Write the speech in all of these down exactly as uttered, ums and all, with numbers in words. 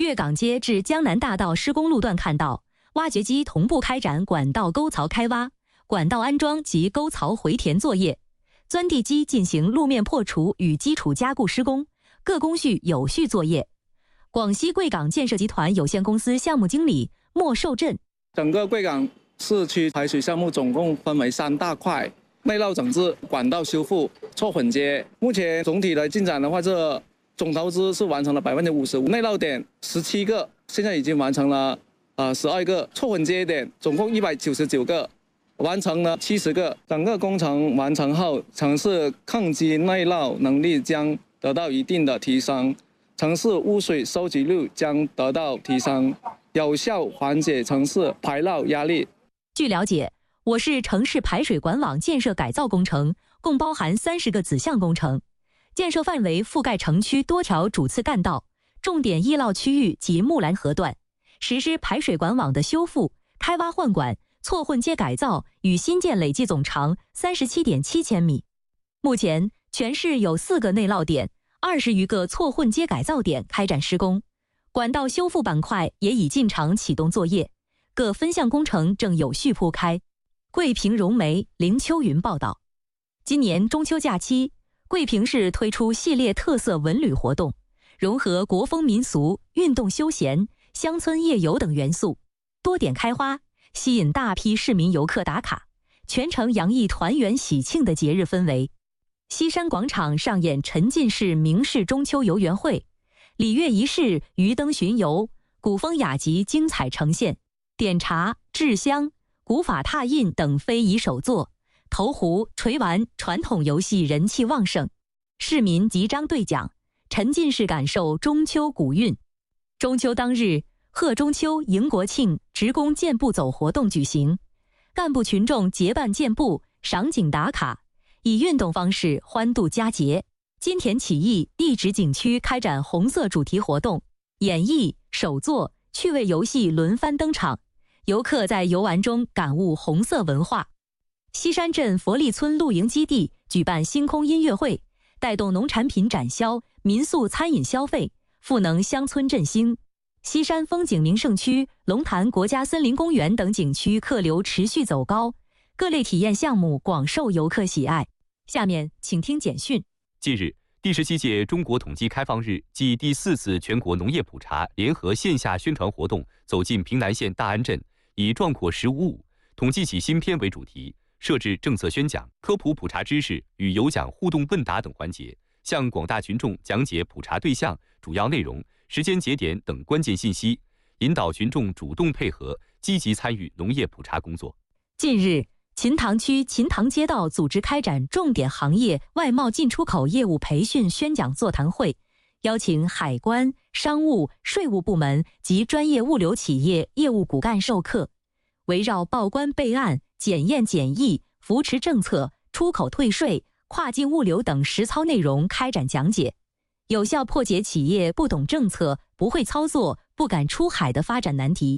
粤港街至江南大道施工路段看到，挖掘机同步开展管道沟槽开挖、管道安装及沟槽回填作业，钻地机进行路面破除与基础加固施工，各工序有序作业。广西贵港建设集团有限公司项目经理莫寿镇： 整个贵港市区排水项目总共分为三大块：内涝整治、管道修复、错混接。目前总体的进展的话，这总投资是完成了百分之五十五，内涝点十七个，现在已经完成了呃十二个，错混接点总共一百九十九个，完成了七十个。整个工程完成后，城市抗击内涝能力将得到一定的提升，城市污水收集率将得到提升，有效缓解城市排涝压力。 据了解，我市城市排水管网建设改造工程共包含三十个子项工程，建设范围覆盖城区多条主次干道、重点易涝区域及木兰河段，实施排水管网的修复、开挖换管、错混接改造与新建累计总长 三十七点七千米。目前，全市有四个内涝点、二十余个错混接改造点开展施工，管道修复板块也已进场启动作业，各分项工程正有序铺开。桂平融媒林秋云报道，今年中秋假期，桂平市推出系列特色文旅活动，融合国风民俗、运动休闲、乡村夜游等元素，多点开花，吸引大批市民游客打卡，全程洋溢团圆喜庆的节日氛围。西山广场上演沉浸式明式中秋游园会，礼乐仪式、鱼灯巡游、古风雅集精彩呈现，点茶、制香、古法拓印等非遗手作，投壶、锤丸传统游戏人气旺盛，市民集章对讲，沉浸式感受中秋古韵。中秋当日，贺中秋、迎国庆职工健步走活动举行，干部群众结伴健步、赏景打卡，以运动方式欢度佳节。金田起义地质景区开展红色主题活动，演绎、手作、趣味游戏轮番登场，游客在游玩中感悟红色文化。西山镇佛力村露营基地举办星空音乐会，带动农产品展销、民宿餐饮消费，赋能乡村振兴。西山风景名胜区、龙潭国家森林公园等景区客流持续走高，各类体验项目广受游客喜爱。下面请听简讯。 近日，第十七届中国统计开放日暨第四次全国农业普查联合线下宣传活动走进平南县大安镇，以壮阔十五五，统计起新篇为主题，设置政策宣讲、科普普查知识与有奖互动问答等环节，向广大群众讲解普查对象、主要内容、时间节点等关键信息，引导群众主动配合，积极参与农业普查工作。 近日，秦塘区秦塘街道组织开展重点行业外贸进出口业务培训宣讲座谈会，邀请海关、商务、税务部门及专业物流企业业务骨干授课，围绕报关备案、检验检疫、扶持政策、出口退税、跨境物流等实操内容开展讲解，有效破解企业不懂政策、不会操作、不敢出海的发展难题。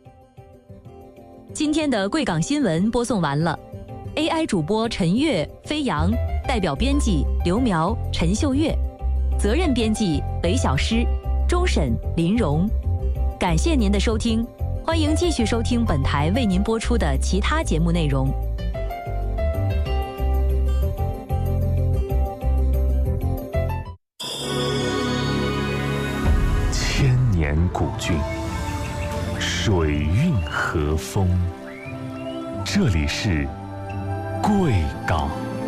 今天的贵港新闻播送完了 ，A I 主播陈月、飞扬，代表编辑刘苗、陈秀月，责任编辑韦小诗，终审林荣。感谢您的收听，欢迎继续收听本台为您播出的其他节目内容。 千年古郡，水韵和风，这里是贵港。